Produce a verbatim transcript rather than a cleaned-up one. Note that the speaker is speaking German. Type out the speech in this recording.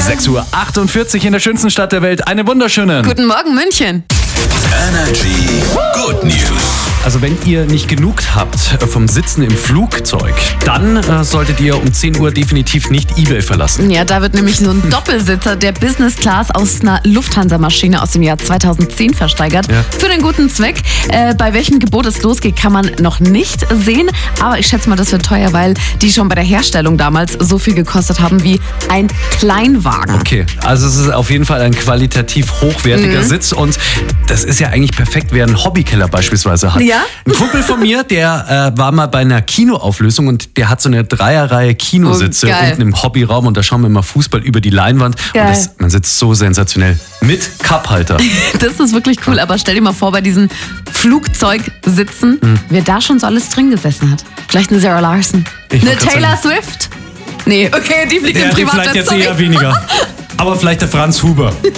sechs Uhr achtundvierzig in der schönsten Stadt der Welt. Einen wunderschönen Guten Morgen, München. Energy Good News. Also wenn ihr nicht genug habt vom Sitzen im Flugzeug, dann äh, solltet ihr um zehn Uhr definitiv nicht eBay verlassen. Ja, da wird nämlich so ein Doppelsitzer der Business Class aus einer Lufthansa-Maschine aus dem Jahr zweitausendzehn versteigert. Ja. Für den guten Zweck. Äh, bei welchem Gebot es losgeht, kann man noch nicht sehen. Aber ich schätze mal, das wird teuer, weil die schon bei der Herstellung damals so viel gekostet haben wie ein Kleinwagen. Okay, also es ist auf jeden Fall ein qualitativ hochwertiger mhm. Sitz und das ist ja eigentlich perfekt, wer einen Hobbykeller beispielsweise hat. Ja? Ein Kumpel von mir, der äh, war mal bei einer Kinoauflösung und der hat so eine Dreierreihe Kinositze oh, unten im Hobbyraum und da schauen wir immer Fußball über die Leinwand. Geil. Und das, man sitzt so sensationell mit Cup-Halter. Das ist wirklich cool, aber stell dir mal vor, bei diesen Flugzeugsitzen, mhm. wer da schon so alles drin gesessen hat. Vielleicht eine Sarah Larson, Ich eine wollte gerade Taylor Swift. Nee, okay, die fliegt Ja, im die Privatjet, vielleicht jetzt sorry. eher weniger. Aber vielleicht der Franz Huber.